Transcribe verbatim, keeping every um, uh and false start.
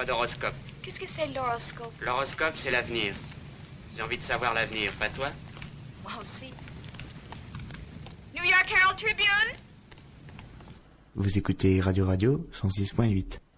pas d'horoscope. Qu'est-ce que c'est l'horoscope? L'horoscope, c'est l'avenir. J'ai envie de savoir l'avenir, pas toi? Moi aussi. New York Herald Tribune. Vous écoutez Radio Radio cent six point huit.